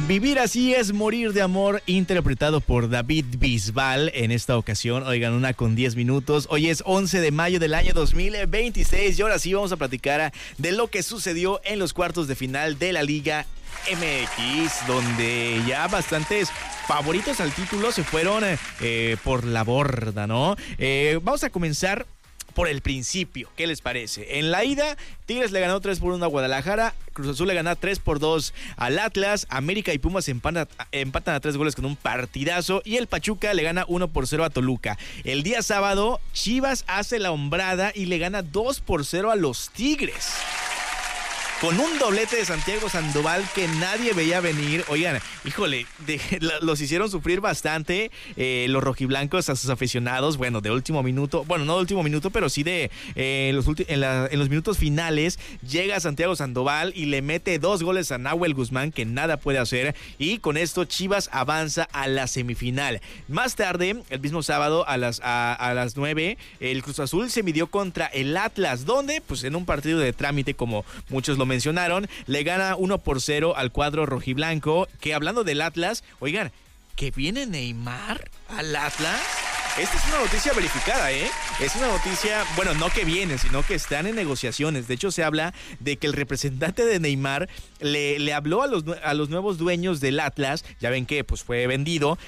Vivir así es morir de amor, interpretado por David Bisbal en esta ocasión. Oigan, 1:10. Hoy es 11 de mayo del año 2026 y ahora sí vamos a platicar de lo que sucedió en los cuartos de final de la Liga MX, donde ya bastantes favoritos al título se fueron por la borda, ¿no? Vamos a comenzar por el principio, ¿qué les parece? En la ida, Tigres le ganó 3-1 a Guadalajara, Cruz Azul le gana 3-2 al Atlas, América y Pumas empatan a 3 goles con un partidazo y el Pachuca le gana 1-0 a Toluca. El día sábado, Chivas hace la hombrada y le gana 2-0 a los Tigres, con un doblete de Santiago Sandoval que nadie veía venir. Oigan, híjole, los hicieron sufrir bastante los rojiblancos a sus aficionados. Bueno, de último minuto, bueno, no de último minuto, pero sí en los minutos finales llega Santiago Sandoval y le mete 2 goles a Nahuel Guzmán, que nada puede hacer, y con esto Chivas avanza a la semifinal. Más tarde, el mismo sábado a las 9, el Cruz Azul se midió contra el Atlas, donde, pues en un partido de trámite, como muchos lo mencionaron, le gana 1-0 al cuadro rojiblanco. Que hablando del Atlas, oigan, ¿que viene Neymar al Atlas? Esta es una noticia verificada, ¿eh? Es una noticia, bueno, no que viene, sino que están en negociaciones. De hecho, se habla de que el representante de Neymar le habló a los nuevos dueños del Atlas. Ya ven que pues fue vendido,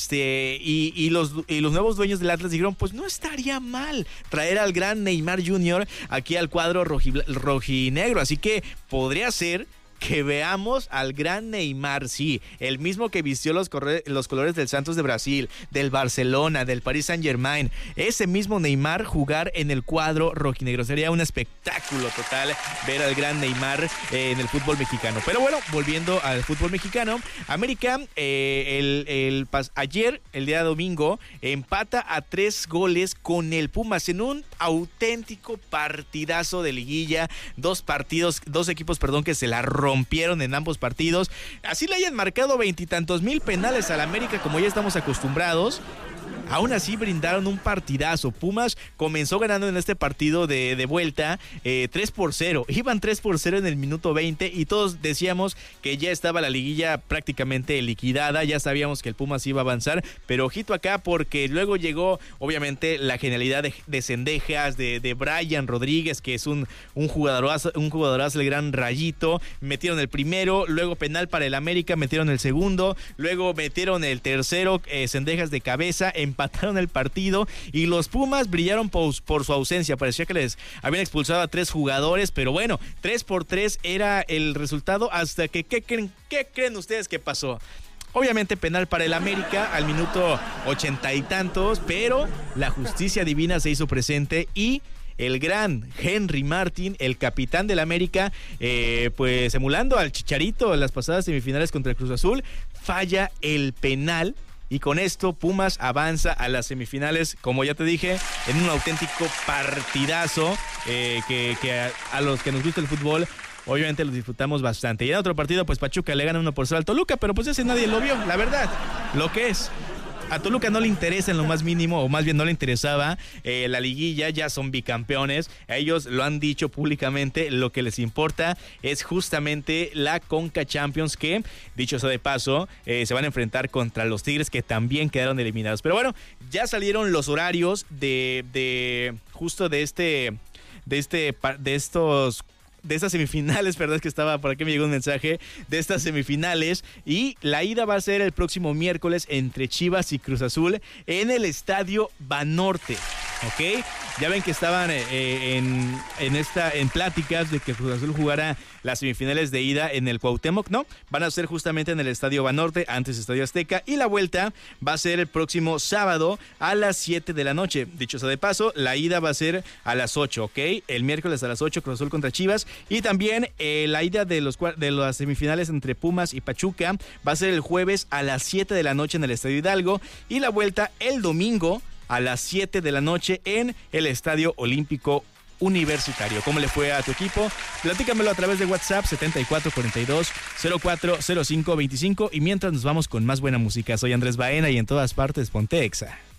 y los nuevos dueños del Atlas dijeron, pues no estaría mal traer al gran Neymar Jr. aquí al cuadro rojinegro. Así que podría ser que veamos al gran Neymar, sí, el mismo que vistió los colores del Santos de Brasil, del Barcelona, del Paris Saint-Germain. Ese mismo Neymar jugar en el cuadro rojinegro. Sería un espectáculo total ver al gran Neymar en el fútbol mexicano. Pero bueno, volviendo al fútbol mexicano, América ayer, el día domingo, empata a 3 goles con el Pumas en un auténtico partidazo de liguilla. Dos equipos que se la rompieron en ambos partidos. Así le hayan marcado 20 y tantos mil penales al América, como ya estamos acostumbrados, aún así brindaron un partidazo. Pumas comenzó ganando en este partido de vuelta 3-0. Iban 3-0 en el minuto 20 y todos decíamos que ya estaba la liguilla prácticamente liquidada. Ya sabíamos que el Pumas iba a avanzar, pero ojito acá, porque luego llegó obviamente la genialidad de Cendejas, de Brian Rodríguez, que es un jugadorazo, el gran Rayito. Metieron el primero, luego penal para el América, metieron el segundo, luego metieron el tercero, Cendejas de cabeza, empataron el partido y los Pumas brillaron por su ausencia. Parecía que les habían expulsado a 3 jugadores, pero bueno, 3-3 era el resultado hasta que, ¿qué creen ustedes que pasó? Obviamente penal para el América al minuto 80 y tantos, pero la justicia divina se hizo presente y el gran Henry Martin, el capitán del América, pues emulando al Chicharito en las pasadas semifinales contra el Cruz Azul, falla el penal. Y con esto Pumas avanza a las semifinales, como ya te dije, en un auténtico partidazo que a los que nos gusta el fútbol, obviamente lo disfrutamos bastante. Y en otro partido, pues Pachuca le gana 1-0 al Toluca, pero pues ese nadie lo vio, la verdad, lo que es. A Toluca no le interesa en lo más mínimo, o más bien no le interesaba la liguilla, ya son bicampeones. A ellos lo han dicho públicamente, lo que les importa es justamente la Conca Champions, que, dicho sea de paso, se van a enfrentar contra los Tigres, que también quedaron eliminados. Pero bueno, ya salieron los horarios de estas semifinales, ¿verdad? Que estaba por aquí, me llegó un mensaje de estas semifinales, y la ida va a ser el próximo miércoles entre Chivas y Cruz Azul en el Estadio Banorte, ¿ok? Ya ven que estaban en pláticas de que Cruz Azul jugara las semifinales de ida en el Cuauhtémoc, ¿no? Van a ser justamente en el Estadio Banorte, antes Estadio Azteca, y la vuelta va a ser el próximo sábado a las 7 de la noche. Dicho sea de paso, la ida va a ser a las 8, ¿ok? El miércoles a las 8, Cruz Azul contra Chivas, y también la ida de las semifinales entre Pumas y Pachuca va a ser el jueves a las 7 de la noche en el Estadio Hidalgo, y la vuelta el domingo a las 7 de la noche en el Estadio Olímpico Universitario. ¿Cómo le fue a tu equipo? Platícamelo a través de WhatsApp 7442-040525, y mientras nos vamos con más buena música. Soy Andrés Baena y en todas partes ponte Exa.